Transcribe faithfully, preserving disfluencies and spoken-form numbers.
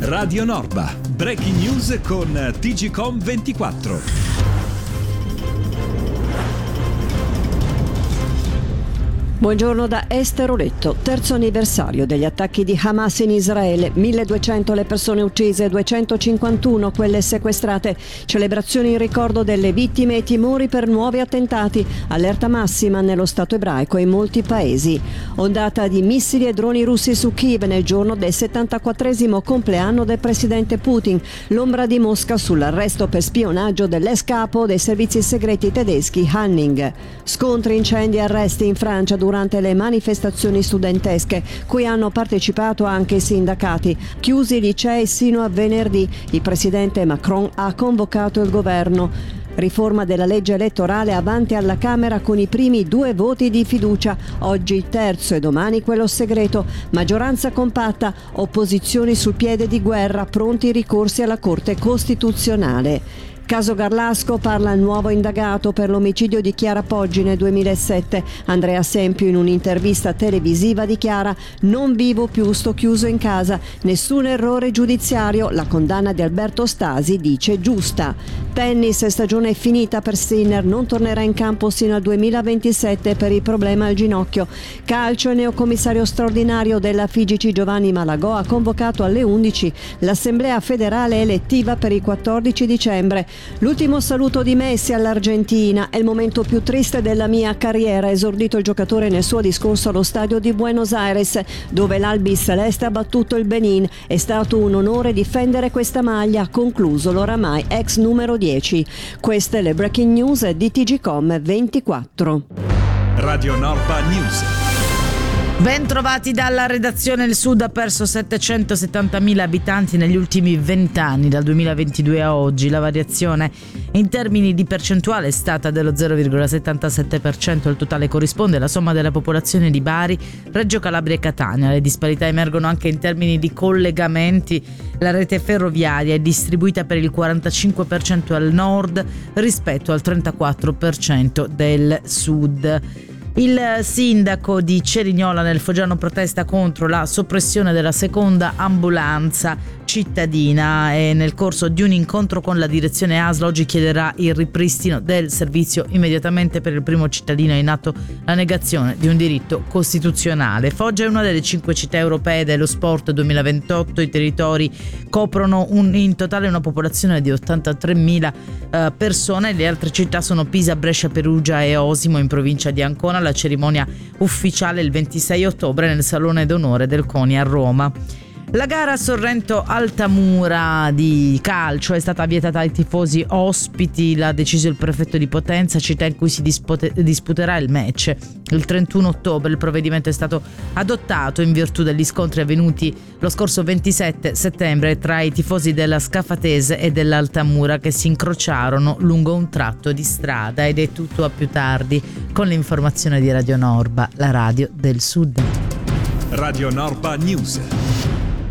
Radio Norba, breaking news con T G Com ventiquattro. Buongiorno da Esther Oletto. Terzo anniversario degli attacchi di Hamas in Israele. milleduecento le persone uccise, duecentocinquantuno quelle sequestrate. Celebrazioni in ricordo delle vittime e timori per nuovi attentati. Allerta massima nello Stato ebraico e in molti paesi. Ondata di missili e droni russi su Kiev nel giorno del settantaquattresimo compleanno del presidente Putin. L'ombra di Mosca sull'arresto per spionaggio dell'ex capo dei servizi segreti tedeschi Hanning. Scontri, incendi e arresti in Francia durante durante le manifestazioni studentesche, cui hanno partecipato anche i sindacati. Chiusi i licei sino a venerdì. Il presidente Macron ha convocato il governo. Riforma della legge elettorale avanti alla Camera con i primi due voti di fiducia. Oggi il terzo e domani quello segreto. Maggioranza compatta, opposizioni sul piede di guerra, pronti i ricorsi alla Corte Costituzionale. Caso Garlasco, parla il nuovo indagato per l'omicidio di Chiara Poggi nel duemilasette. Andrea Sempio in un'intervista televisiva dichiara: non vivo più, sto chiuso in casa, nessun errore giudiziario, la condanna di Alberto Stasi dice giusta. Tennis, stagione finita per Sinner, non tornerà in campo sino al duemilaventisette per il problema al ginocchio. Calcio, il neocommissario straordinario della F I G C Giovanni Malagò ha convocato alle undici l'assemblea federale elettiva per il quattordici dicembre. L'ultimo saluto di Messi all'Argentina: è il momento più triste della mia carriera, ha esordito il giocatore nel suo discorso allo stadio di Buenos Aires, dove l'Albi Celeste ha battuto il Benin. È stato un onore difendere questa maglia, ha concluso l'oramai ex numero dieci. Queste le breaking news di T G Com ventiquattro. Radio Norba News. Ben trovati dalla redazione. Il Sud ha perso settecentosettantamila abitanti negli ultimi vent'anni, dal duemilaventidue a oggi. La variazione in termini di percentuale è stata dello zero virgola settantasette per cento. Il totale corrisponde alla somma della popolazione di Bari, Reggio Calabria e Catania. Le disparità emergono anche in termini di collegamenti. La rete ferroviaria è distribuita per il quarantacinque per cento al nord rispetto al trentaquattro per cento del sud. Il sindaco di Cerignola nel Foggiano protesta contro la soppressione della seconda ambulanza cittadina e nel corso di un incontro con la direzione A S L oggi chiederà il ripristino del servizio immediatamente. Per il primo cittadino è in atto la negazione di un diritto costituzionale. Foggia è una delle cinque città europee dello sport duemilaventotto. I territori coprono un, in totale una popolazione di ottantatremila eh, persone. Le altre città sono Pisa, Brescia, Perugia e Osimo in provincia di Ancona. La cerimonia ufficiale il ventisei ottobre nel Salone d'Onore del CONI a Roma. La gara Sorrento-Altamura di calcio è stata vietata ai tifosi ospiti, l'ha deciso il prefetto di Potenza, città in cui si dispote- disputerà il match. Il trentuno ottobre il provvedimento è stato adottato in virtù degli scontri avvenuti lo scorso ventisette settembre tra i tifosi della Scafatese e dell'Altamura che si incrociarono lungo un tratto di strada. Ed è tutto, a più tardi con l'informazione di Radio Norba, la radio del Sud. Radio Norba News.